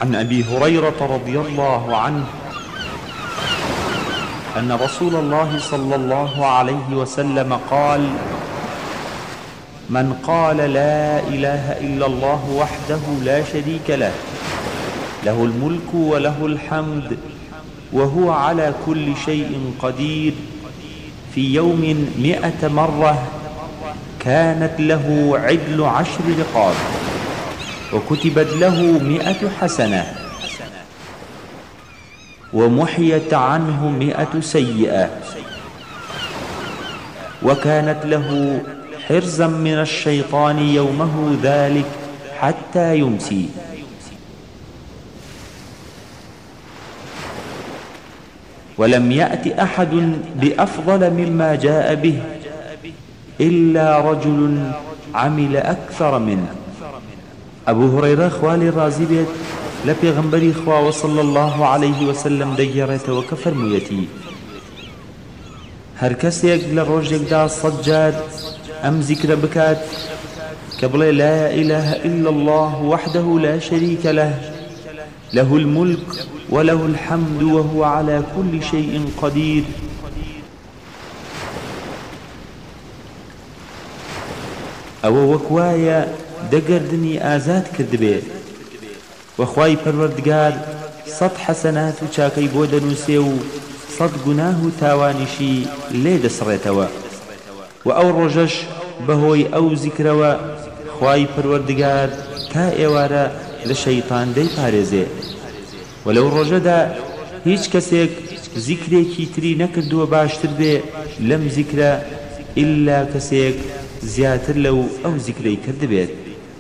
عن أبي هريرة رضي الله عنه أن رسول الله صلى الله عليه وسلم قال: من قال لا إله إلا الله وحده لا شريك له، له الملك وله الحمد وهو على كل شيء قدير، في يوم 100 مرة، كانت له عدل 10 رقاب، وكتبت له 100 حسنة، ومحيت عنه 100 سيئة، وكانت له حرزا من الشيطان يومه ذلك حتى يمسي. ولم يأت أحد بأفضل مما جاء به إلا رجل عمل أكثر منه. أبو هريرة خوالي رازي بيت لبيغنبري خواه صلى الله عليه وسلم ديرت وكفر ميتي هر كسيك لروجك دا صجاد أم ذكر بكات كبل لا إله إلا الله وحده لا شريك له، له الملك وله الحمد وهو على كل شيء قدير. أو وكوايا دقردني آزاد كردبي وخواي پروردگار 100 حسنات وچاكي بودنوسيو 100 گناه تاوانشي ليد سريتوا. وأو رجش بهوي أو ذكروا خواي پروردگار تا ايوارا لشيطان دي پاريزي. ولو رجدا هيچ كسيك ذكريكي تري نكردو باشتر بي لم ذكر إلا كسيك زياتر لو أو ذكري كرد بيت.